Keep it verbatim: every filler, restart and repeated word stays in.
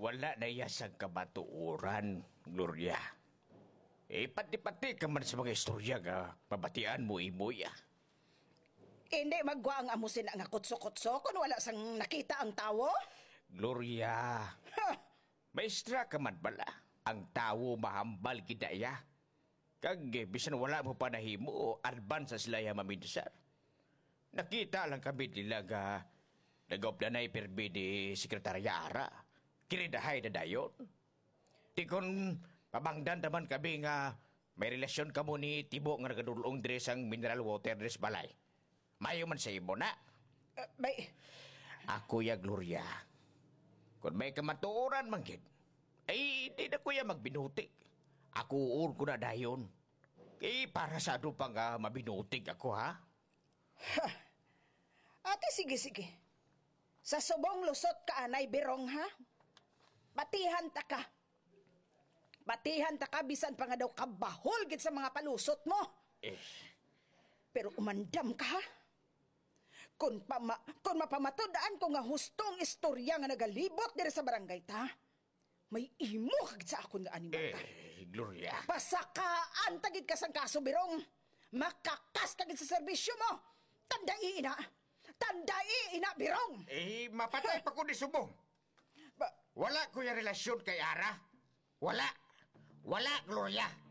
Wala na yasang kabatuuran, Gloria. Eh, pati-pati ka man sa mga istorya nga mabatian mo imoy ah. Hindi magwa ang amusin ang kutso-kutso kung wala sang nakita ang tawo? Gloria, Ha! maestra ka man bala. Ang tawo mahambal gidaya. Kag eh, bisan wala mo pa nahimo, advance sa sila yung maminsar. Nakita lang kami nila nga nagop na na ipirbi ni Sekretarya Ara. Kinidahay na dayon. Di kon pabangdan naman kami nga may relasyon kamo ni Tibo nga nagadulong dres ang mineral water dres balay. Mayo man sa imo na. Uh, may... Ako ya Gloria. Kung may kamatuoran man gid, ay di na kuya magbinutig. Ako uur ko na dayon. Kay para sa ano pa nga mabinutig ako ha? Ha! Ate, sige, sige. Sa subong lusot ka, anay birong, ha? Batihan ta ka. Batihan ta ka, bisan pa nga daw kabahol gid sa mga palusot mo. Eh, Pero umandam ka, ha? Kung, pama, kung mapamatudaan ko nga hustong istorya nga nagalibot diri sa barangay ta, may imo kag sa akon nga animal ka. eh, Gloria. Pasakaan tagid ka sang kaso, birong. Makakas tagid sa serbisyo mo. Tandai, ina. Tandai, ina, birong. Eh, mapatay pa ko ni Subong. Ba, Wala ko yung relasyon kay Ara. Wala. Wala, Gloria.